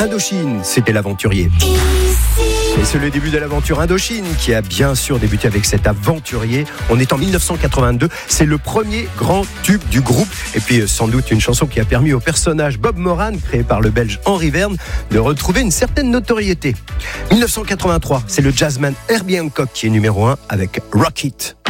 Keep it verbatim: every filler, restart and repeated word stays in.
Indochine, c'était l'aventurier. Et c'est le début de l'aventure Indochine qui a bien sûr débuté avec cet aventurier. On est en dix-neuf cent quatre-vingt-deux, c'est le premier grand tube du groupe. Et puis sans doute une chanson qui a permis au personnage Bob Moran, créé par le Belge Henri Verne, de retrouver une certaine notoriété. dix-neuf cent quatre-vingt-trois, c'est le jazzman Herbie Hancock qui est numéro un avec Rock It.